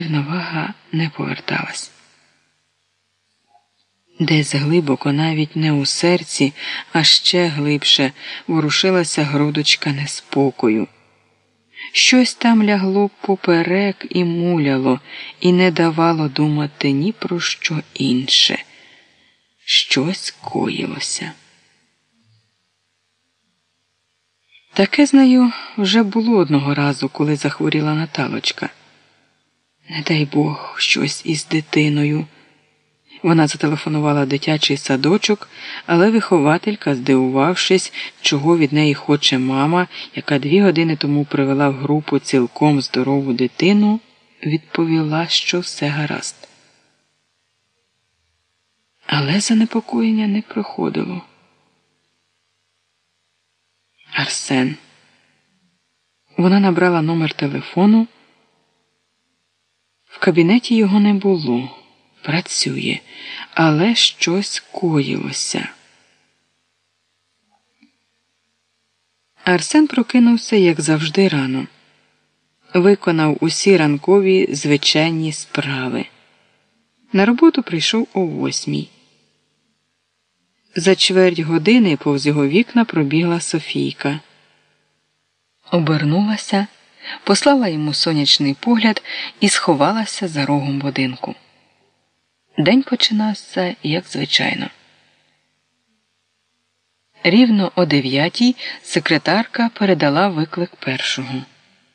Рівновага не поверталась. Десь глибоко, навіть не у серці, а ще глибше, ворушилася грудочка неспокою. Щось там лягло поперек і муляло, і не давало думати ні про що інше. Щось коїлося. Таке, знаю, вже було одного разу, коли захворіла Наталочка. Не дай Бог, щось із дитиною. Вона зателефонувала в дитячий садочок, але вихователька, здивувавшись, чого від неї хоче мама, яка 2 години тому привела в групу цілком здорову дитину, відповіла, що все гаразд. Але занепокоєння не проходило. Арсен. Вона набрала номер телефону. В кабінеті його не було. Працює, але щось коїлося. Арсен прокинувся, як завжди, рано. Виконав усі ранкові звичайні справи. На роботу прийшов о 8:00. За чверть години повз його вікна пробігла Софійка. Обернулася, послала йому сонячний погляд і сховалася за рогом будинку. День починався, як звичайно. Рівно о 9:00 секретарка передала виклик першого.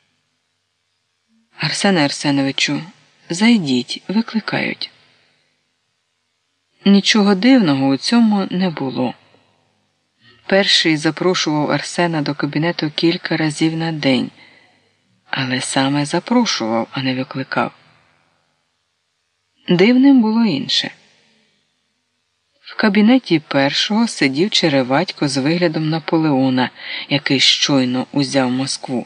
«Арсене Арсеновичу, зайдіть, викликають». Нічого дивного у цьому не було. Перший запрошував Арсена до кабінету кілька разів на день, але саме запрошував, а не викликав. Дивним було інше. В кабінеті першого сидів Череватько з виглядом Наполеона, який щойно узяв Москву.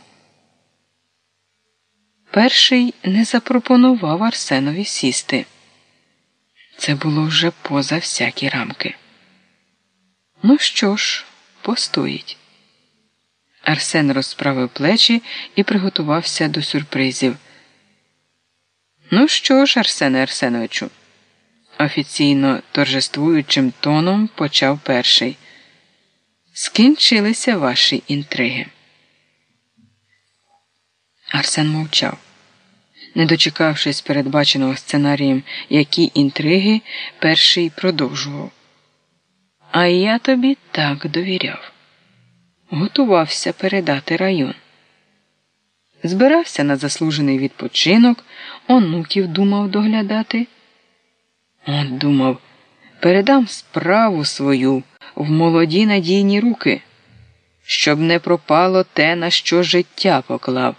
Перший не запропонував Арсенові сісти. Це було вже поза всякі рамки. Ну що ж, постоїть. Арсен розправив плечі і приготувався до сюрпризів. «Ну що ж, Арсене Арсеновичу», – офіційно торжествуючим тоном почав перший, – «скінчилися ваші інтриги». Арсен мовчав. Не дочекавшись передбаченого сценарієм, які інтриги, перший продовжував. «А я тобі так довіряв. Готувався передати район. Збирався на заслужений відпочинок, онуків думав доглядати. От думав, передам справу свою в молоді надійні руки, щоб не пропало те, на що життя поклав.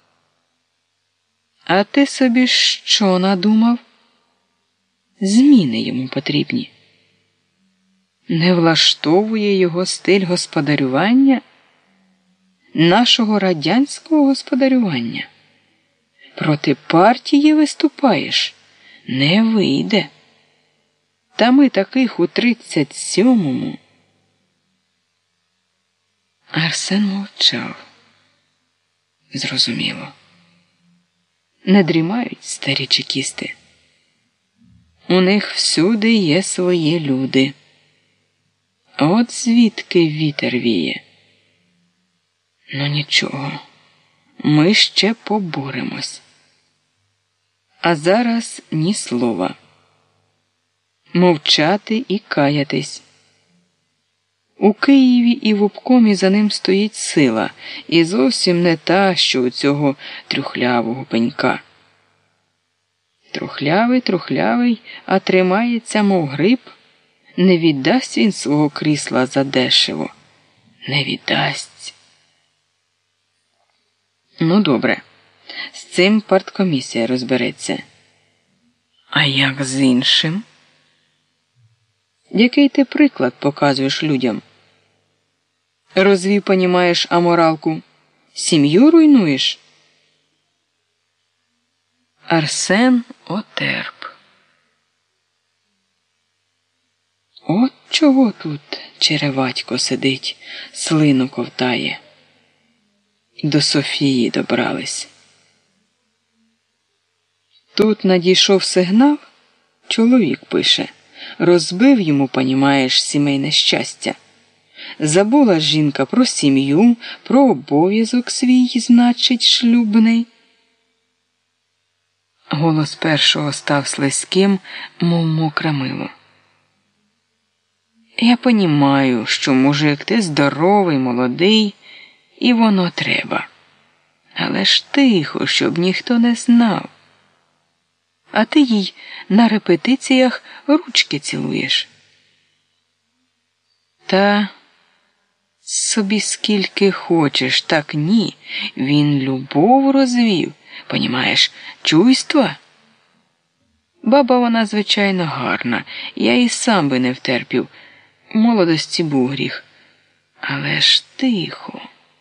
А ти собі що надумав? Зміни йому потрібні. Не влаштовує його стиль господарювання, нашого радянського господарювання. Проти партії виступаєш? Не вийде. Та ми таких у 37-му. Арсен мовчав. Зрозуміло. Не дрімають старі чекісти. У них всюди є свої люди. От звідки вітер віє. Ну нічого, ми ще поборемось. А зараз ні слова. Мовчати і каятись. У Києві і в обкомі за ним стоїть сила, і зовсім не та, що у цього трюхлявого пенька. Трухлявий, а тримається, мов гриб. Не віддасть він свого крісла задешево. Не віддасть. Ну, добре. З цим парткомісія розбереться. А як з іншим? Який ти приклад показуєш людям? Розвів, понімаєш, аморалку? Сім'ю руйнуєш? Арсен отерп. От чого тут Череватько сидить, слину ковтає. До Софії добрались. Тут надійшов сигнал, чоловік пише. Розбив йому, понімаєш, сімейне щастя. Забула жінка про сім'ю, про обов'язок свій, значить, шлюбний. Голос першого став слизьким, мов мокре мило. Я понімаю, що мужик ти здоровий, молодий, і воно треба. Але ж тихо, щоб ніхто не знав. А ти їй на репетиціях ручки цілуєш. Та собі скільки хочеш, так ні. Він любов розвів, понімаєш, чуйства. Баба вона, звичайно, гарна, я і сам би не втерпів. У молодості був гріх. Але ж тихо.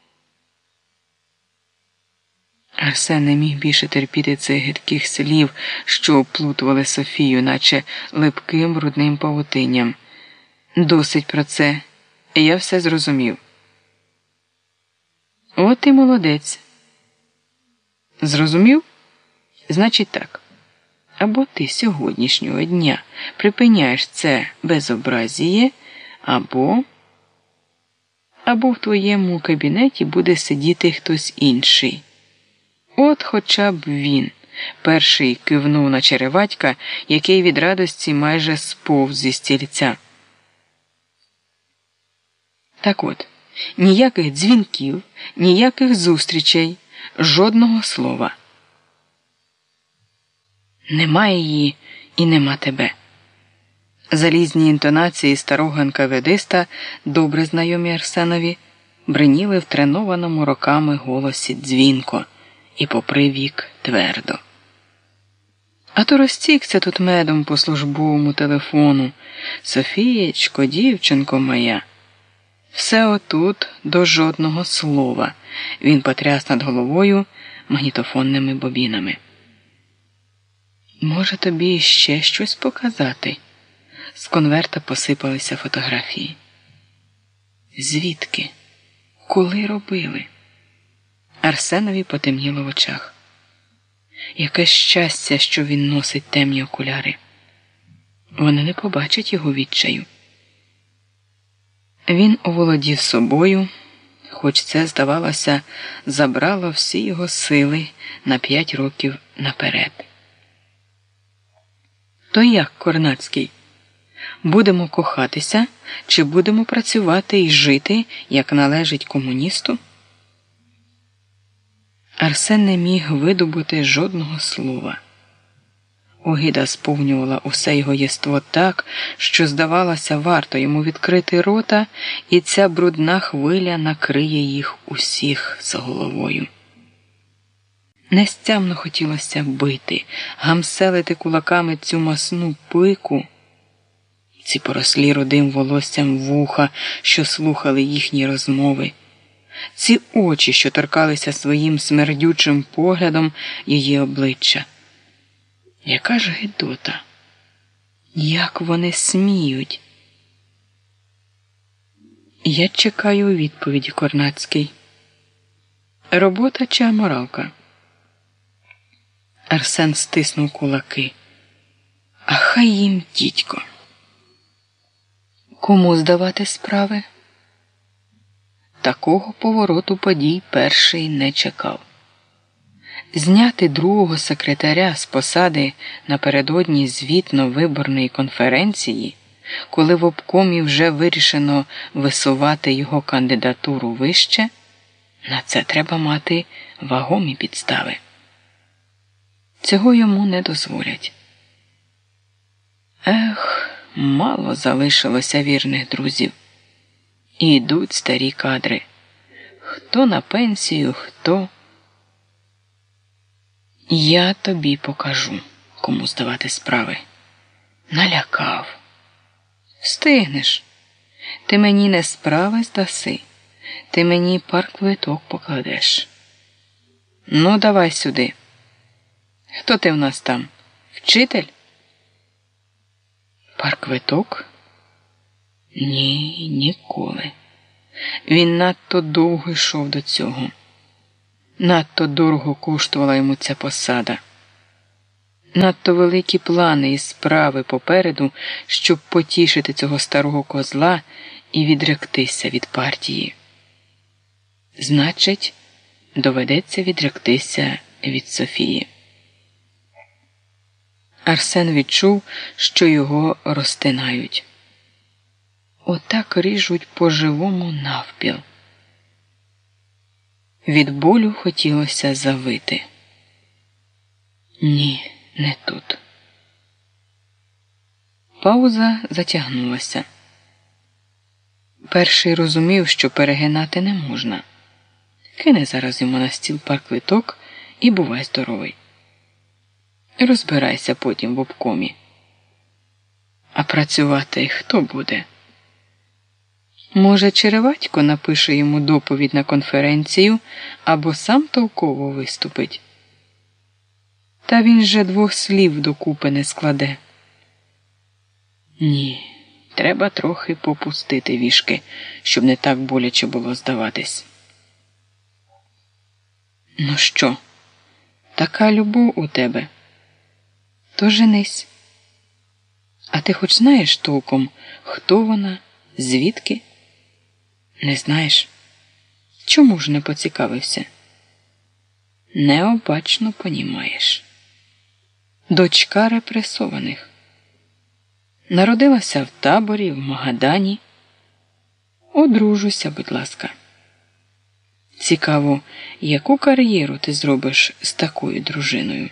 Арсен не міг більше терпіти цих гидких слів, що оплутували Софію, наче липким брудним павутинням. Досить про це. Я все зрозумів. От і молодець. Зрозумів? Значить так. Або ти сьогоднішнього дня припиняєш це безобразіє, або в твоєму кабінеті буде сидіти хтось інший. От хоча б він. Перший кивнув на Череватька, який від радості майже сповз зі стільця. Так от, ніяких дзвінків, ніяких зустрічей, жодного слова. Немає її і нема тебе. Залізні інтонації старого НКВДиста, добре знайомі Арсенові, бриніли в тренованому роками голосі дзвінко і попри вік твердо. А то розтікся тут медом по службовому телефону. Софієчко, дівчинко моя. Все отут до жодного слова. Він потряс над головою магнітофонними бобінами. Може, тобі ще щось показати? З конверта посипалися фотографії. Звідки? Коли робили? Арсенові потемніло в очах. Яке щастя, що він носить темні окуляри. Вони не побачать його відчаю. Він оволодів собою, хоч це, здавалося, забрало всі його сили на 5 років наперед. То як, Корнацький? Будемо кохатися, чи будемо працювати і жити, як належить комуністу? Арсен не міг видобути жодного слова. Огида сповнювала усе його єство так, що, здавалося, варто йому відкрити рота, і ця брудна хвиля накриє їх усіх з головою. Нестямно хотілося бити, гамселити кулаками цю масну пику, ці порослі рудим волоссям вуха, що слухали їхні розмови, ці очі, що торкалися своїм смердючим поглядом її обличчя. Яка ж гидота! Як вони сміють! Я чекаю відповіді, Корнацький. Робота чи аморалка? Арсен стиснув кулаки. А хай їм, дідько. Кому здавати справи? Такого повороту подій перший не чекав. Зняти другого секретаря з посади напередодні звітно-виборної конференції, коли в обкомі вже вирішено висувати його кандидатуру вище, на це треба мати вагомі підстави. Цього йому не дозволять. Ех, мало залишилося вірних друзів. І йдуть старі кадри. Хто на пенсію, хто... Я тобі покажу, кому здавати справи. Налякав. Встигнеш. Ти мені не справи здаси. Ти мені парквиток покладеш. Ну, давай сюди. Хто ти в нас там? Вчитель? Парквиток? Ні, ніколи. Він надто довго йшов до цього. Надто дорого коштувала йому ця посада. Надто великі плани і справи попереду, щоб потішити цього старого козла і відректися від партії. Значить, доведеться відректися від Софії. Арсен відчув, що його розтинають. Отак ріжуть по-живому навпіл. Від болю хотілося завити. Ні, не тут. Пауза затягнулася. Перший розумів, що перегинати не можна. Кине зараз йому на стіл парквиток і бувай здоровий. Розбирайся потім в обкомі. А працювати хто буде? Може, Череватько напише йому доповідь на конференцію або сам толково виступить? Та він же 2 слів докупи не складе. Ні, треба трохи попустити вішки, щоб не так боляче було здаватись. Ну що, така любов у тебе? То женись. А ти хоч знаєш толком, хто вона, звідки? Не знаєш? Чому ж не поцікавився? Необачно понімаєш. Дочка репресованих. Народилася в таборі, в Магадані. Одружуйся, будь ласка. Цікаво, яку кар'єру ти зробиш з такою дружиною?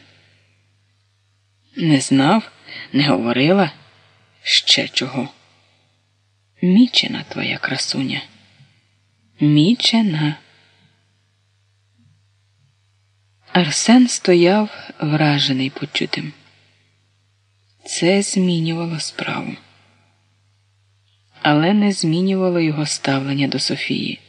Не знав, не говорила? Ще чого? Мічена твоя красуня. Мічена. Арсен стояв вражений почутим. Це змінювало справу. Але не змінювало його ставлення до Софії.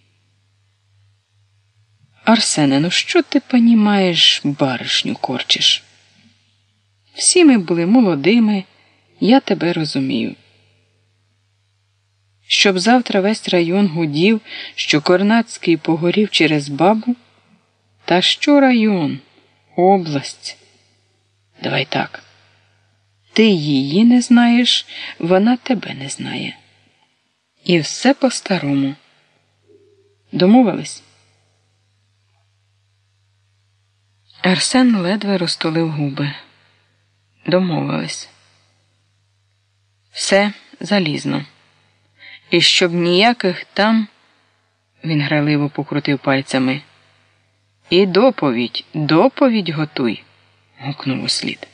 Арсене, ну що ти понімаєш, баришню корчиш? Всі ми були молодими, я тебе розумію. Щоб завтра весь район гудів, що Корнацький погорів через бабу? Та що район? Область. Давай так. Ти її не знаєш, вона тебе не знає. І все по-старому. Домовились? Арсен ледве розтулив губи. Домовились. Все залізно. І щоб ніяких там, він граливо покрутив пальцями. І доповідь готуй, гукнув услід.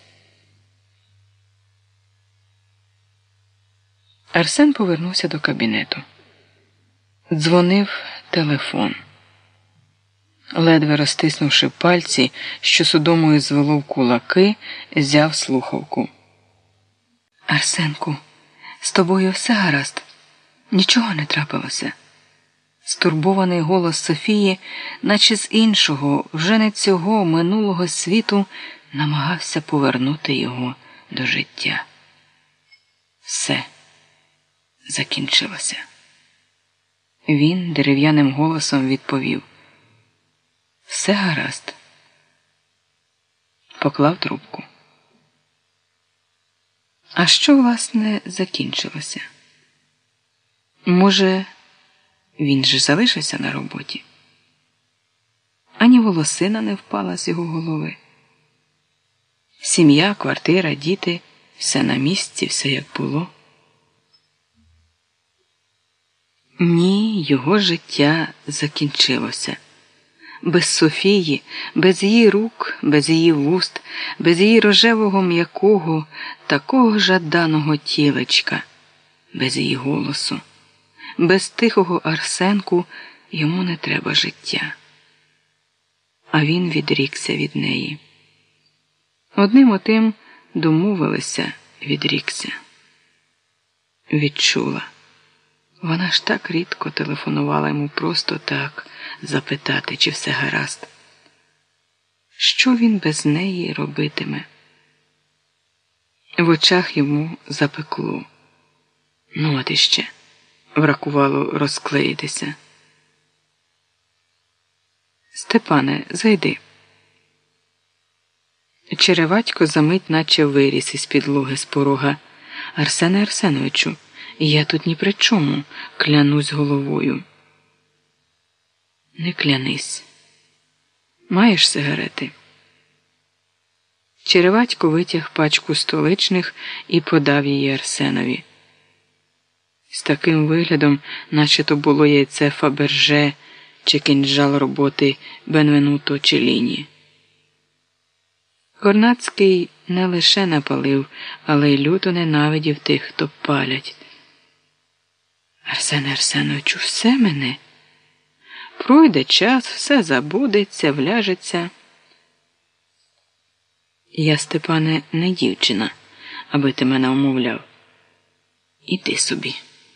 Арсен повернувся до кабінету. Дзвонив телефон. Ледве розтиснувши пальці, що судомою звело в кулаки, взяв слухавку. Арсенку, з тобою все гаразд? Нічого не трапилося? Стурбований голос Софії, наче з іншого, вже не цього минулого світу, намагався повернути його до життя. Все закінчилося. Він дерев'яним голосом відповів. Все гаразд. Поклав трубку. А що, власне, закінчилося? Може, він же залишився на роботі? Ані волосина не впала з його голови. Сім'я, квартира, діти – все на місці, все як було. Ні, його життя закінчилося. Без Софії, без її рук, без її вуст, без її рожевого м'якого, такого жаданого тілечка, без її голосу, без тихого Арсенку йому не треба життя. А він відрікся від неї. Одним отим домовилися, відрікся. Відчула. Вона ж так рідко телефонувала йому просто так, запитати, чи все гаразд. Що він без неї робитиме? В очах йому запекло. Ну, от іще. Вракувало розклеїтися. Степане, зайди. Череватько замить наче виріс із підлоги з порога. Арсене Арсеновичу, я тут ні при чому, клянусь головою. Не клянись. Маєш сигарети? Череватько витяг пачку столичних і подав її Арсенові. З таким виглядом, наче то було яйце Фаберже чи кинджал роботи Бенвенуто Челліні. Корнацький не лише не палив, але й люто ненавидів тих, хто палять. Арсене Арсеновичу, все мене? Пройде час, все забудеться, вляжеться. Я, Степане, не дівчина, аби ти мене умовляв. Іди собі.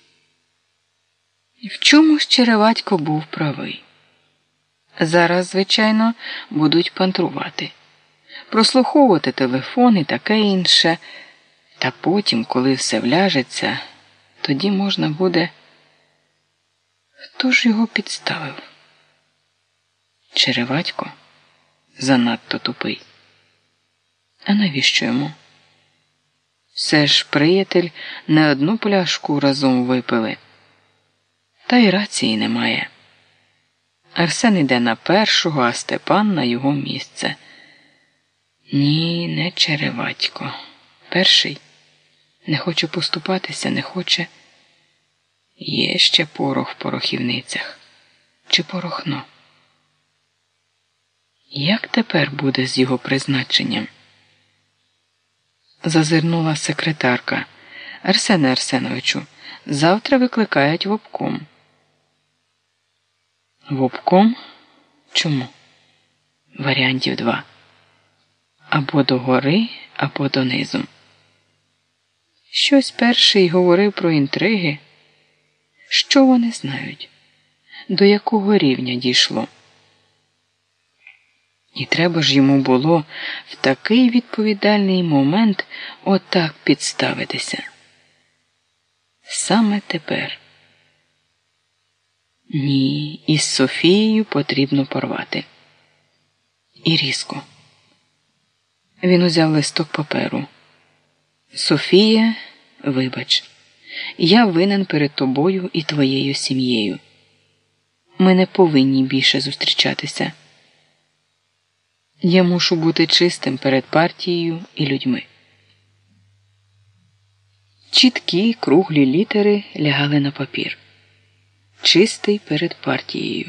В чомусь Череватько був правий. Зараз, звичайно, будуть пантрувати. Прослуховувати телефон і таке інше. Та потім, коли все вляжеться, тоді можна буде... Хто ж його підставив? Череватько? Занадто тупий. А навіщо йому? Все ж, приятель, не одну пляшку разом випили. Та й рації немає. Арсен іде на першого, а Степан на його місце. Ні, не Череватько. Перший. Не хоче поступатися, не хоче. Є ще порох в порохівницях. Чи порохно? Як тепер буде з його призначенням? Зазирнула секретарка. Арсене Арсеновичу, завтра викликають в обком. В обком? Чому? Варіантів 2. Або догори, або донизу. Щось перший говорив про інтриги. Що вони знають? До якого рівня дійшло? І треба ж йому було в такий відповідальний момент отак підставитися. Саме тепер. Ні, із Софією потрібно порвати. І різко. Він узяв листок паперу. Софія, вибач, я винен перед тобою і твоєю сім'єю. Ми не повинні більше зустрічатися. Я мушу бути чистим перед партією і людьми. Чіткі, круглі літери лягали на папір. Чистий перед партією.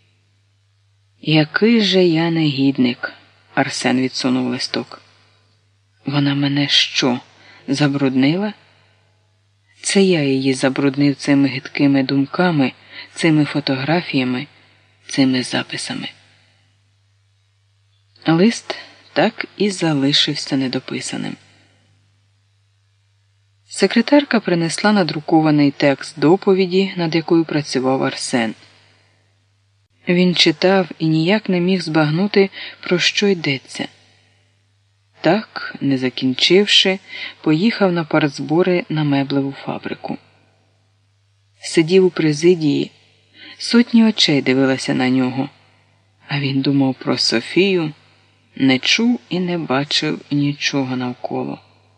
Який же я негідник, Арсен відсунув листок. Вона мене що, забруднила? Це я її забруднив цими гидкими думками, цими фотографіями, цими записами. Лист так і залишився недописаним. Секретарка принесла надрукований текст доповіді, над якою працював Арсен. Він читав і ніяк не міг збагнути, про що йдеться. Так, не закінчивши, поїхав на партзбори на меблеву фабрику. Сидів у президії, сотні очей дивилися на нього, а він думав про Софію, не чув і не бачив нічого навколо.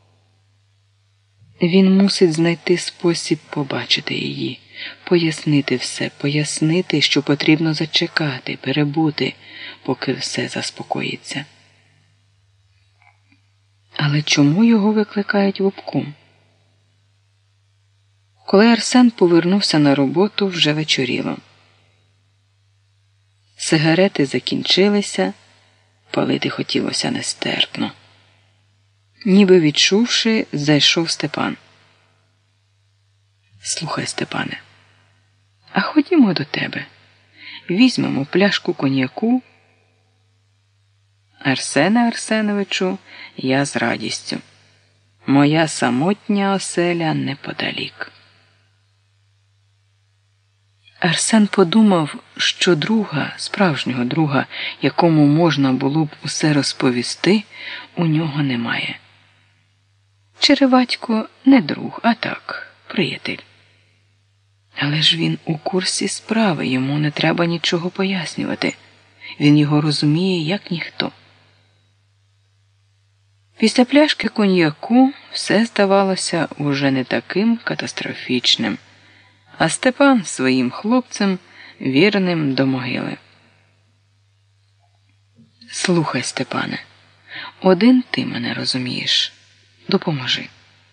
Він мусить знайти спосіб побачити її, пояснити все, пояснити, що потрібно зачекати, перебути, поки все заспокоїться. Але чому його викликають в обком? Коли Арсен повернувся на роботу, вже вечоріло. Сигарети закінчилися, палити хотілося нестерпно. Ніби відчувши, зайшов Степан. Слухай, Степане, а ходімо до тебе. Візьмемо пляшку коньяку. Арсене Арсеновичу, я з радістю. Моя самотня оселя неподалік. Арсен подумав, що друга, справжнього друга, якому можна було б усе розповісти, у нього немає. Череватько не друг, а так, приятель. Але ж він у курсі справи, йому не треба нічого пояснювати. Він його розуміє, як ніхто. Після пляшки коньяку все здавалося уже не таким катастрофічним, а Степан своїм хлопцем вірним до могили. Слухай, Степане, один ти мене розумієш. Допоможи.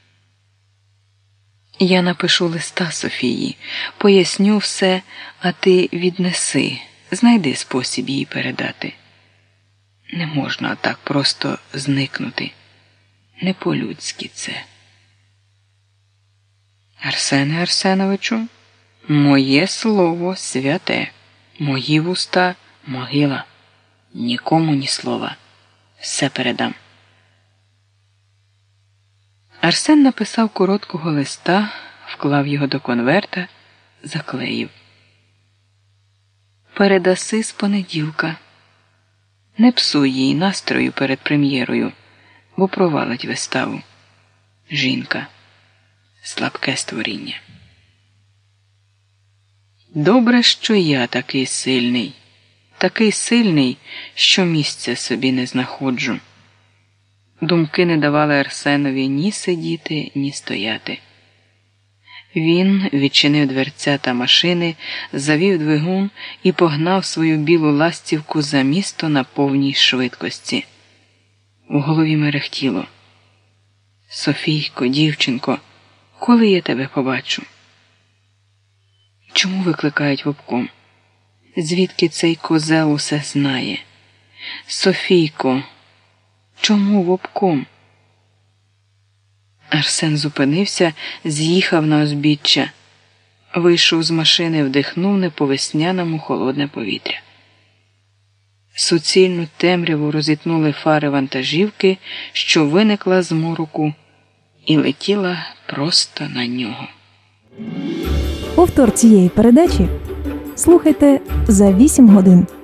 Я напишу листа Софії, поясню все, а ти віднеси, знайди спосіб їй передати. Не можна так просто зникнути. Не по-людськи це. Арсене Арсеновичу, моє слово святе, мої вуста могила. Нікому ні слова. Все передам. Арсен написав короткого листа, вклав його до конверта, заклеїв. Передаси з понеділка. Не псуй їй настрою перед прем'єрою, бо провалить виставу. Жінка. Слабке створіння. Добре, що я такий сильний, що місця собі не знаходжу. Думки не давали Арсенові ні сидіти, ні стояти. Він відчинив дверцята машини, завів двигун і погнав свою білу ластівку за місто на повній швидкості. У голові мерехтіло. Софійко, дівчинко, коли я тебе побачу? Чому викликають в обком? Звідки цей козел усе знає? Софійко, чому в обком? Арсен зупинився, з'їхав на узбіччя. Вийшов з машини, вдихнув не по-весняному холодне повітря. Суцільну темряву розітнули фари вантажівки, що виникла з мороку і летіла просто на нього. Повтор цієї передачі слухайте за 8 годин.